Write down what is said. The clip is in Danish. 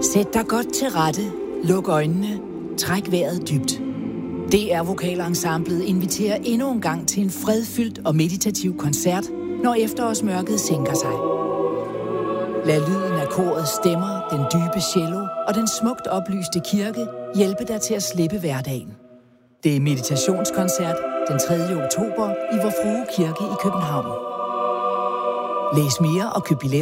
Sæt dig godt til rette. Luk øjnene. Træk vejret dybt. DR Vokalensemblet inviterer endnu en gang til en fredfyldt og meditativ koncert, når efterårsmørket sænker sig. Lad lyden af korets stemmer, den dybe cello og den smukt oplyste kirke hjælpe dig til at slippe hverdagen. Det er meditationskoncert den 3. oktober i Vor Frue Kirke i København. Læs mere og køb billet